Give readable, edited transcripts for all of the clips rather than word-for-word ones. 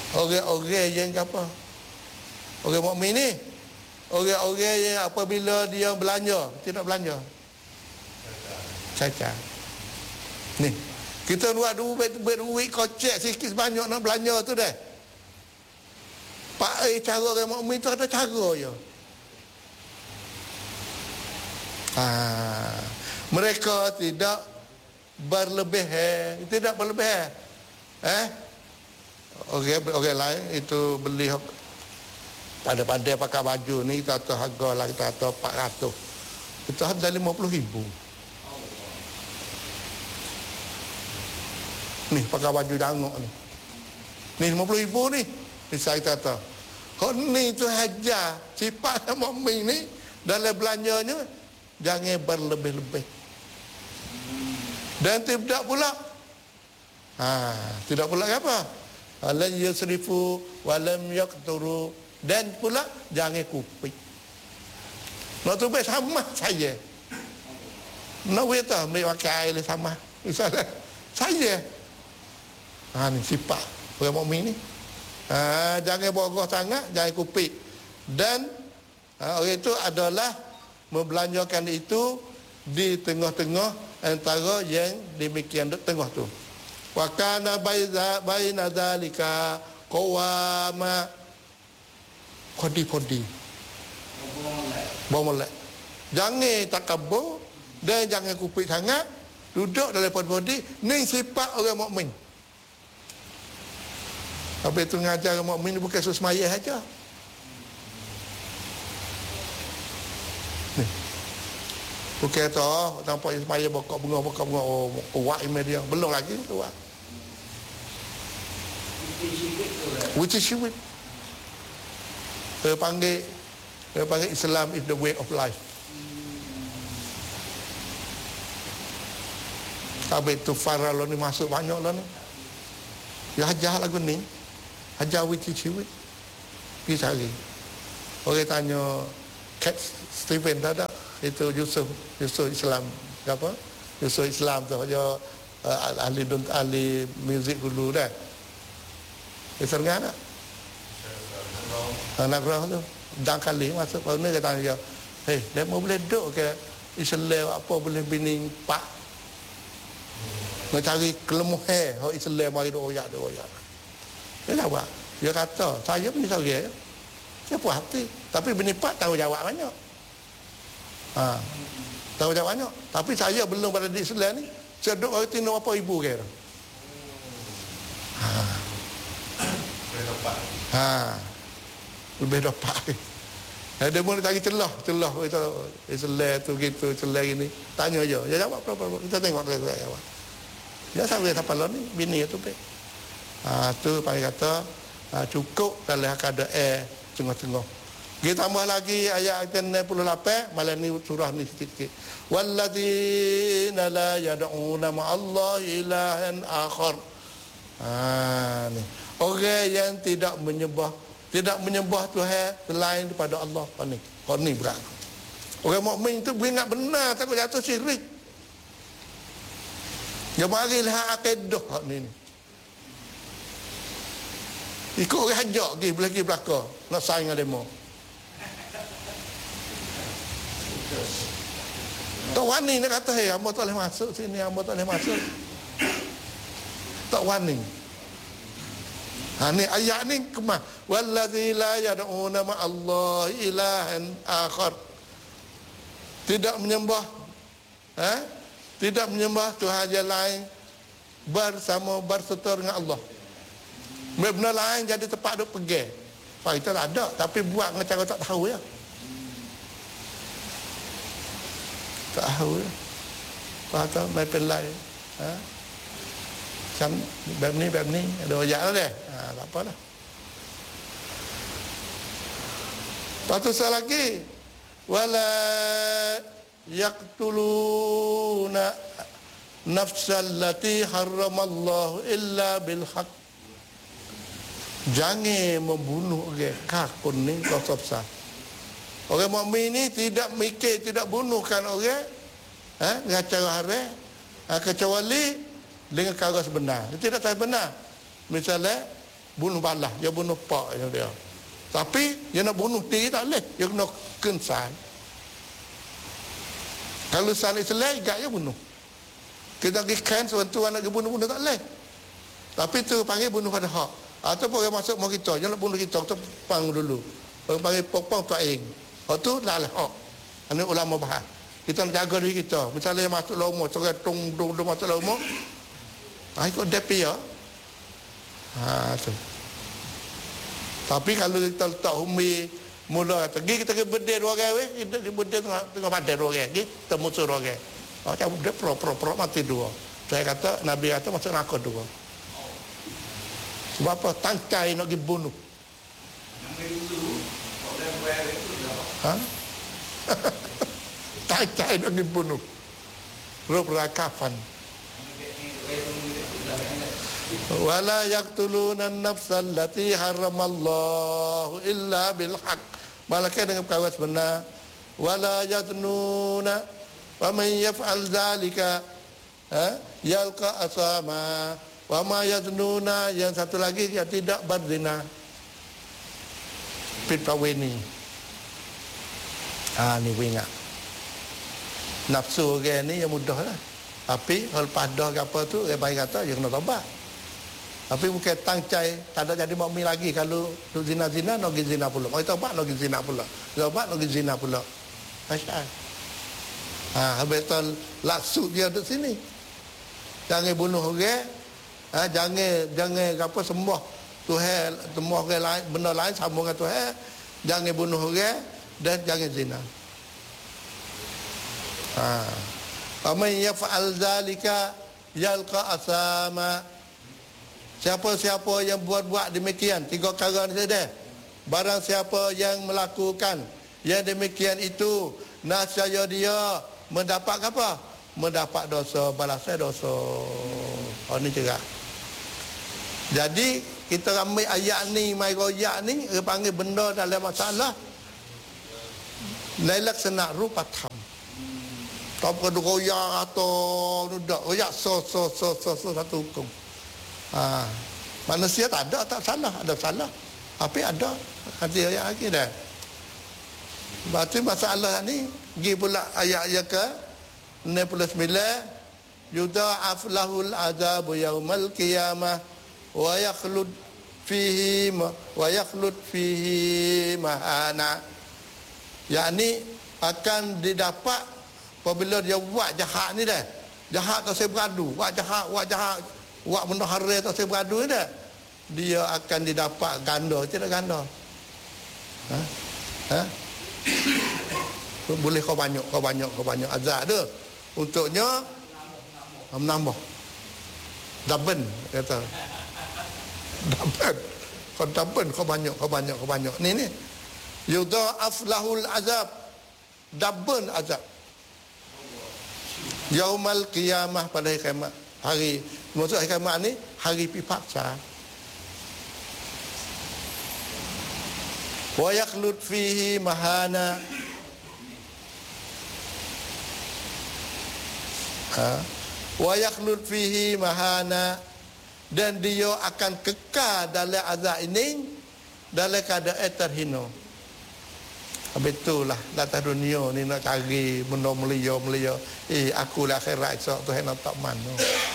Orang-orang yang apa? Orang mukmin ni, orang-orang yang apabila dia belanja, tidak belanja. Cacat. Ni, kita buat duit kocek sikit sebanyak nak belanja tu dah. Pak cara orang mukmin tu ada cara je. Mereka tidak berlebihan, tidak berlebihan. Orang lain itu beli pada pakai baju ni kita tahu harga lah, kita tahu 400. Kita harga 50,000. Ni pakai baju dangok ni. Ni 50,000 ni. Ni saya kata. Kau ni tu hajar sifat mukmin ni dalam belanjanya jangan berlebih-lebih. Dan tidak pula tidak pula apa? Lan yusrifu wa lam yaqturu, dan pula jangan kupik. Nak tu baik sama saya. Nak weta mai pakai air sama. Misalnya saya. Ni sifat orang mukmin ni. Jangan bogor sangat, jangan kupik. Dan orang itu adalah membelanjakan itu di tengah-tengah antara yang demikian tengah tu. Wa kana baina dzalika qawama qadi bomolek. Jangan takabur dan jangan kupik sangat, duduk dalam podi. Ni sifat orang mukmin. Apa itu ngajar orang mukmin bukan semaya saja. Ni. Bukan tu nampak semaya bokok bunga kuat iman dia. Belum lagi tu. Which is shibit. Dia panggil Islam is the way of life. Habis tu Farah ni masuk banyak lah ni. Dia hajar lagu ni. Hajar which is shibit. Pergi cari. Orang tanya Cat Stephen tak ada. Itu Yusuf Islam apa? Yusuf Islam tu dia ahli muzik dulu dah. Besar kan tak? Anak roh tu dah kali masuk baru ni dia tanya dia, "Hei, dia mau boleh duk ke Islam apa boleh bini pak?" Nak cari kelemahan hak Islam mari duk royak. Dia jawab. Dia kata, "Saya ni seorang. Saya puas hati, tapi bini pak tahu jawab banyak." Tahu jawab banyak. Tapi saya belum pada di Islam ni. Saya duduk orang tino apa ibu kira. Lebih dapat. Dia mula cari celah itu Islam tu gitu, celah gini. Tanya je. Dia jawab apa. Kita tengok dia jawab. Dia sampai siapa ni bini tu pe. Tu panggil kata cukup dalam keadaan tengah-tengah. Kita tambah lagi ayat 68 malam ni surah ni sikit. Walladzina la yad'una ma'allahi ilahan akhar. Ni. Orang yang tidak menyembah Tuhan selain daripada Allah. Ni berat. Orang mukmin tu beringat benar takut jatuh syirik. Dia marilah akidah ni. Ikut orang hajak pergi belakang nak saing dengan demo. Tak wani nak kata, "Hei, hamba tak boleh masuk sini, hamba tak boleh masuk." Tak wani. Ni ayat ni kemah. Wallazi la yad'una ma'allahi ilahan akhar. Tidak menyembah Tuhan yang lain berserta dengan Allah. Benda lain jadi tempat duk pergi. Kita tak ada, tapi buat dengan cara tak tahu ya. Tak tahu ya. Kata mai pelai. Macam bab ni ada ayat lah dia. Tak apa dah. Lepas tu saya lagi wala yaqtuluna nafsal lati haramallahu illa bil haqq. Jangan membunuh orang kafir ni kau. Orang mukmin ni tidak mikir, tidak bunuhkan orang dengan cara haram kecuali dengan cara sebenar. Dia tidak tahu benar. Misalnya bunuh balas, dia bunuh pak dia. Tapi dia nak bunuh diri tak boleh, dia kena kensan. Kalau san Islam gak dia bunuh. Kita pergi kan sebentu nak bunuh tak boleh. Tapi tu panggil bunuh pada hak. Ataupun orang masuk mau kita, dia nak bunuh kita, kita pang dulu. Orang panggil pokpang tuaing. Hak tu lah hak. Ini ulama bahas. Kita nak jaga diri kita. Misalnya yang masuk lomo, seorang tung masuk lomo. Ikut depi ya. Tu. Tapi kalau kita letak humi mula pergi kita ke bedil dua orang kita di bedil tengah padai dua orang kita musuh dua orang. Macam dia pro mati dua. Saya kata Nabi kata masuk neraka dua. Sebab apa? Tangkai nak pergi bunuh. Tangkai nak pergi bunuh. Rup rakafan. Wala yaqtuluna an-nafsa allati haramallahu illa bil haqq. Malaikat dengan perkara sebenar. Wala yaznuna wa man yaf'al dzalika yalqa asama. Wa ma yaznuna, yang satu lagi dia tidak berzina. Pitpaweni. Ni ingat. Nafsu orang ni yang mudah lah. Tapi kalau pada apa tu, dia baik kata dia kena tobat. Tapi bukan tangcai, tak ada jadi mukmin lagi. Kalau tu zina-zina, nak pergi zina pula. Mau tobat, nak pergi zina pula. Tobat, nak pergi zina pula. Masyaallah. Habis tu laksud dia di sini. Jangan bunuh orang. Jangan apa sembah Tuhan, sembah orang lain, benda lain sambung dengan Tuhan. Jangan bunuh orang dan jangan zina. Aman yaf'al zalika yalqa asama. Siapa-siapa yang buat demikian, tiga perkara ni saja. Barang siapa yang melakukan yang demikian itu, nascaya dia mendapat apa? Mendapat dosa, balasan dosa. Ini cerah. Jadi kita ambil ayat ni, mai royak ni, dia panggil benda dalam masalah lailak senak rupatham. Tak perlu royak atau nudak, royak so satu hukum. Manusia tak ada, tak salah, ada salah. Tapi ada hati ayat lagi dah. Berarti masalah ni pergi pula ayat-ayat ke 69. Yudha'af lahul azabu yaumal qiyamah wa yakhlud fihi mahana. Yakni akan didapat apabila dia buat jahat ni dah. Jahat tak saya beradu, buat jahat, buat benda haram tak saya beradu ni dah. Dia akan didapat ganda, tidak ganda. Boleh kau banyak azab tu. Untuknya menambah. Daben kata. Daben kau banyak. Ni. Yudha'af lahul azab. Daben azab. Yaumal qiyamah, pada hari kiamat. Maksud hari kiamat ni hari pipaksa. Wa yakhlud fihi mahana. Wa yakhlud fihi mahana, dan dia akan kekal dalam azab ini dalam keadaan terhina. Habis itulah datang dunia ni nak cari benda melia. Aku lah akhirat esok Tuhan nak tak mana.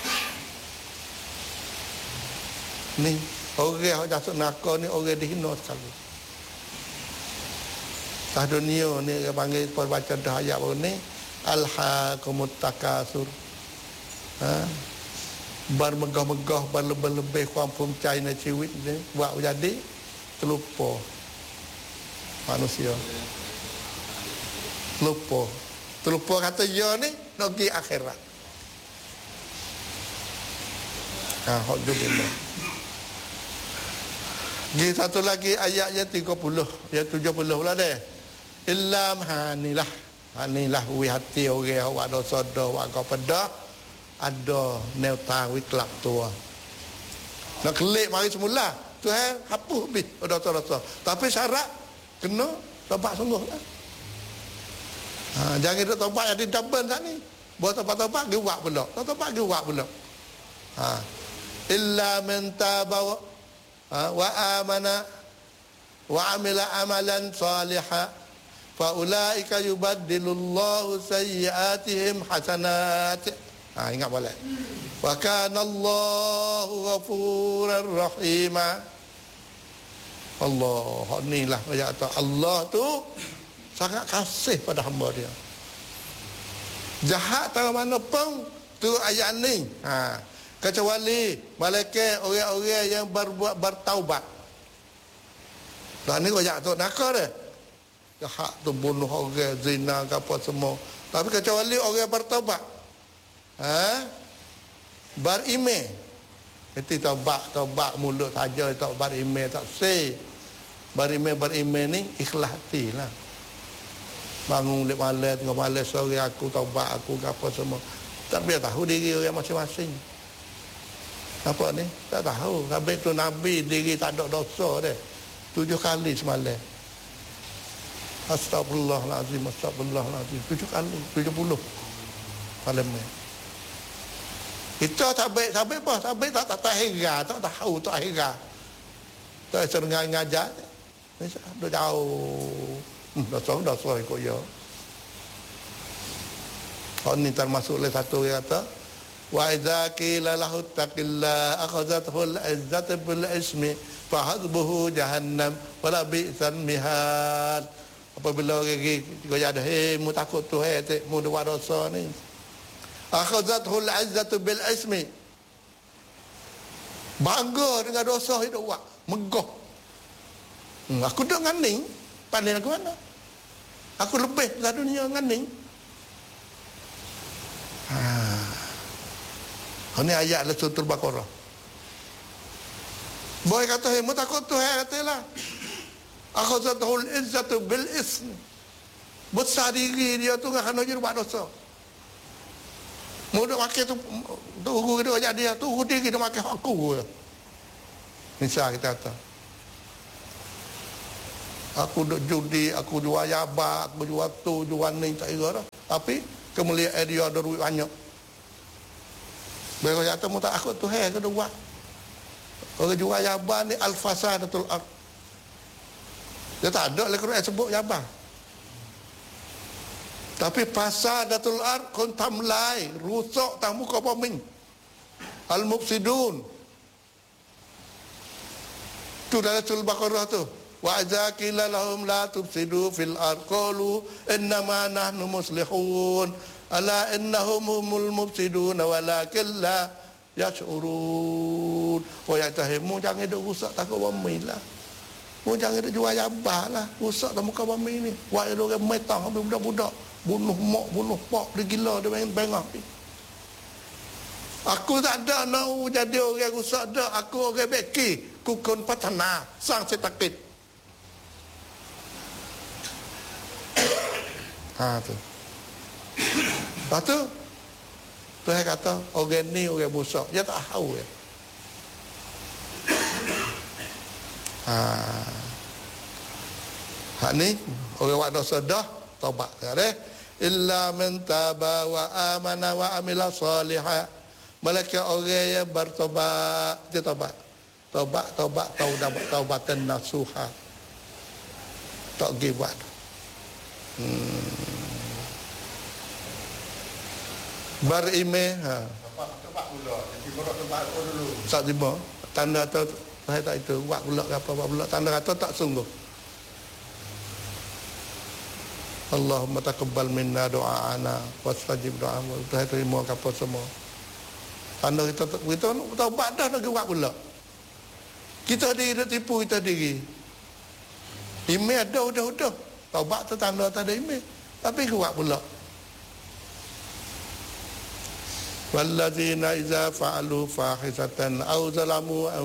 Ni orang yang jatuh neraka ni orang dihina sekali. Tah dunia ni dia panggil perbaca dah ayat baru ni alhaqumut takasur. Bar megah-megah, bar lebih-lebih kuampung China ciwit ni buat jadi terlupa manusia. Terlupa kata ya ni nak pergi akhirat. Hak juga. Di satu lagi ayat yang 30, yang 70 pula deh. Illam hanilah wi hati orang awak dosa awak kau pedah ada neuta wi kelak tua. Nak kelik mari semula. Tuhan hapus habis dosa-dosa. Tapi syarat kena tobat sungguh lah. Jangan dia tobat jadi double tak ni. Buat tobat-tobat dia buat pula. Tobat dia buat pula. Illa man taba wa amana wa amila amalan salihan fa ulaika yubaddilullahu sayyi'atihim hasanat. Ingat balik. Wa kana Allahu ghafurar rahima. Allah, inilah ayat Allah tu sangat kasih pada hamba dia. Jahat tahu mana pun tu ayat ni. Kecuali malaikat orang-orang yang bertaubat. Dan ni ayat tu nakal dia. Jahat tu bunuh orang, zina ke apa semua. Tapi kecuali orang bertaubat. Beriman. Itu taubat mulut saja, tak beriman tak sih. Beriman ni ikhlas hati lah. Bangun lep malam, tengah malam sore aku taubat aku ke apa semua. Tak biar tahu diri orang masing-masing. Apa ni? Tak tahu. Habis tu Nabi diri tak ada dosa dia. 7 kali semalam. Astagfirullahalazim, astagfirullahalazim. 7 kali, 70. Malam ni. Itu sabit apa? Sabit tak hira, tak tahu, tak hira. Tak sering ngajar. Dah jauh. Dosa ikut ya. Ni termasuk oleh satu yang kata, wa idza qila lahu taqillah akhadhathu al-izzatu bil ismi fa hadbuhu jahannam wala bi'san mihad. Apabila orang kaya ada, mu takut Tuhan, mu buat dosa ni. Akhadhathu al-izzatu bil ismi. Bangga dengan dosa itu buat, megah. Aku dah nganing, pandai aku mana? Aku lebih dari dunia nganing. Ini ayat dalam surah Al-Baqarah. Boy kata, mu takut Tuhan katalah. Akhadhatul izzatu bil ism. Besar diri dia tu kerana dia buat dosa. Mu dak makan tu guru dia ajak dia tu diri dia makan aku. Misal kita kata, aku duk judi, aku jual yaba, aku jual tu, jual ni, tak kira dah. Tapi kemuliaan dia ada duit banyak. Bila kata mu tak akut Tuhan ke buat. Orang jual yaba ni al-fasadatul ard. Dia tak ada Al-Quran sebut yaba. Tapi fasadatul ard kon tamlai, rusak tang muka bumi. Al-mufsidun. Tu dalam surah Al-Baqarah tu. Wa idza qila lahum la tufsidu fil ard qalu innama nahnu muslihun ala innahum humul mufsidun walakin la yash'urun. Oh ya tahimu jangan duk rusak takut bumi lah. Oh jangan duk jual yabah lah, rusak dah muka bumi ni. Wah ada orang metang habis budak-budak bunuh mak bunuh pak dia gila dia main bengah. Aku tak ada nak jadi orang rusak dah, aku orang beki, kukun patana sang setakit. Tu. Lepas tu Tuhan kata orang ni orang busuk, dia tak tahu ya. Hak ni orang buat dosa dah taubat kan illa man taba wa amana wa amila salihah. Malaikat orang yang bertobat, dia taubat. Taubatan nasuha. Tak pergi buat. Beriman tempat pula jadi borak tempat dulu tak tiba tanda tu saya tak itu buat pula ke apa pula tanda kata tak sungguh. Allahumma taqabbal minna du'aana wastajib du'aana. Tuhan terima apa semua tanda kita taubat dah nak buat pula. Kita diri dah tipu kita diri. Email ada udah taubat tu tanda tak ada email tapi buat pula. Walladzina idza fa'alu fahisatan aw zalamu